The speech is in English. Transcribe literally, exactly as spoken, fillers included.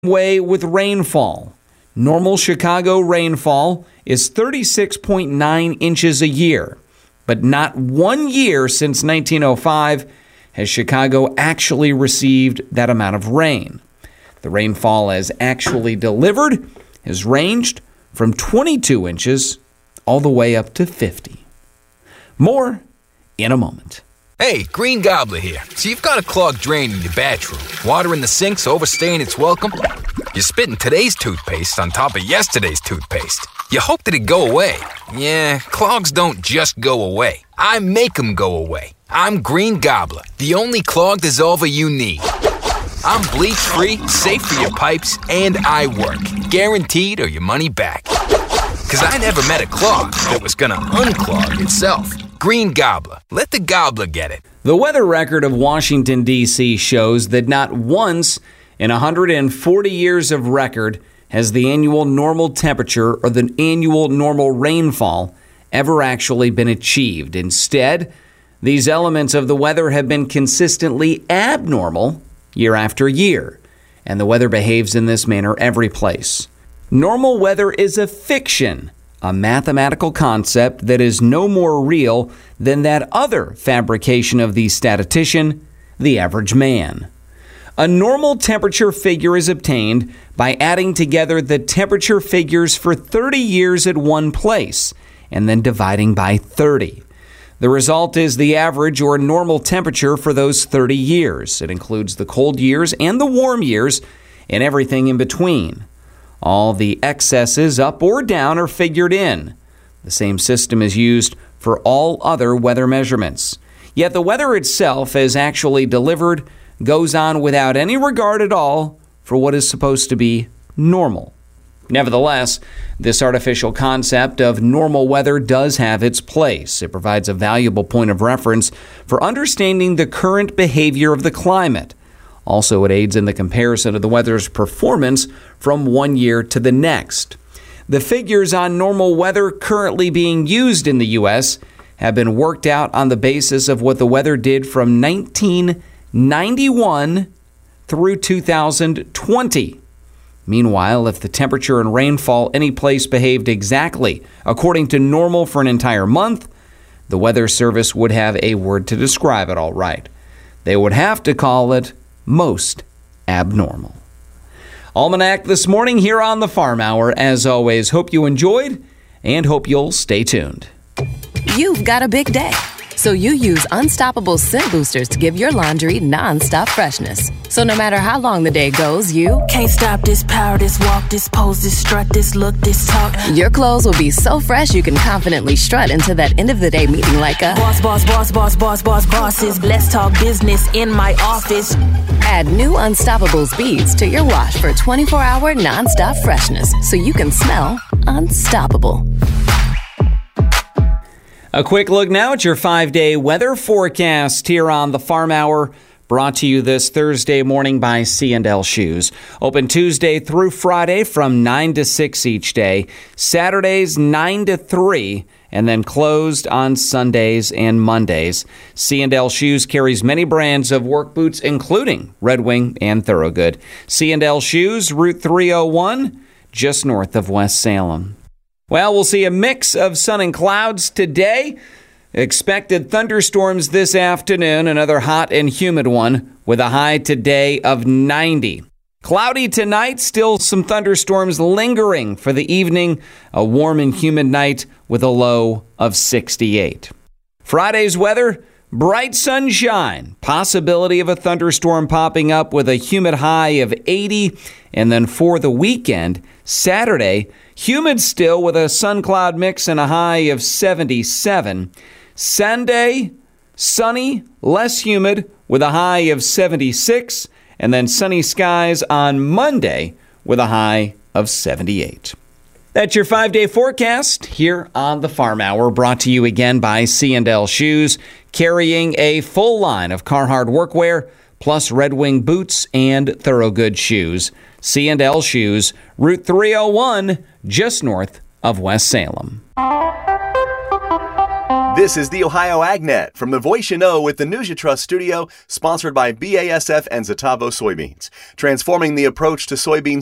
Way with rainfall. Normal Chicago rainfall is thirty-six point nine inches a year, but not one year since nineteen oh five has Chicago actually received that amount of rain. The rainfall as actually delivered has ranged from twenty-two inches all the way up to fifty. More in a moment. Hey, Green Gobbler here. So you've got a clogged drain in your bathroom. Water in the sink's overstaying its welcome. You're spitting today's toothpaste on top of yesterday's toothpaste. You hope that it'd go away. Yeah, clogs don't just go away. I make them go away. I'm Green Gobbler, the only clog dissolver you need. I'm bleach-free, safe for your pipes, and I work. Guaranteed or your money back. Because I never met a clog that was gonna unclog itself. Green Gobbler. Let the gobbler get it. The weather record of Washington, D C shows that not once in one hundred forty years of record has the annual normal temperature or the annual normal rainfall ever actually been achieved. Instead, these elements of the weather have been consistently abnormal year after year, and the weather behaves in this manner every place. Normal weather is a fiction, a mathematical concept that is no more real than that other fabrication of the statistician, the average man. A normal temperature figure is obtained by adding together the temperature figures for thirty years at one place and then dividing by thirty. The result is the average or normal temperature for those thirty years. It includes the cold years and the warm years and everything in between. All the excesses up or down are figured in. The same system is used for all other weather measurements. Yet the weather itself, as actually delivered, goes on without any regard at all for what is supposed to be normal. Nevertheless, this artificial concept of normal weather does have its place. It provides a valuable point of reference for understanding the current behavior of the climate. Also, it aids in the comparison of the weather's performance from one year to the next. The figures on normal weather currently being used in the U S have been worked out on the basis of what the weather did from nineteen ninety-one through two thousand twenty. Meanwhile, if the temperature and rainfall any place behaved exactly according to normal for an entire month, the Weather Service would have a word to describe it all right. They would have to call it most abnormal. Almanac this morning here on the Farm Hour. As always, hope you enjoyed and hope you'll stay tuned. You've got a big day, so you use Unstoppable Scent Boosters to give your laundry non-stop freshness. So no matter how long the day goes, you can't stop this power, this walk, this pose, this strut, this look, this talk. Your clothes will be so fresh you can confidently strut into that end of the day meeting like a boss, boss, boss, boss, boss, boss, bosses. Let's talk business in my office. Add new Unstoppables beads to your wash for twenty-four hour non-stop freshness so you can smell unstoppable. A quick look now at your five-day weather forecast here on the Farm Hour, brought to you this Thursday morning by C and L Shoes. Open Tuesday through Friday from nine to six each day, Saturdays nine to three, and then closed on Sundays and Mondays. C and L Shoes carries many brands of work boots, including Red Wing and Thorogood. C and L Shoes, Route three oh one, just north of West Salem. Well, we'll see a mix of sun and clouds today. Expected thunderstorms this afternoon, another hot and humid one with a high today of ninety. Cloudy tonight, still some thunderstorms lingering for the evening. A warm and humid night with a low of sixty-eight. Friday's weather, bright sunshine. Possibility of a thunderstorm popping up with a humid high of eighty. And then for the weekend, Saturday, humid still with a sun cloud mix and a high of seventy-seven. Sunday, sunny, less humid with a high of seventy-six. And then sunny skies on Monday with a high of seventy-eight. That's your five-day forecast here on the Farm Hour, brought to you again by C and L Shoes, carrying a full line of Carhartt workwear, plus Red Wing boots and Thorogood shoes. C and L Shoes, Route three oh one, just north of West Salem. This is the Ohio AgNet from the Voice You Know with the News You Trust studio, sponsored by B A S F and Zetavo Soybeans. Transforming the approach to soybean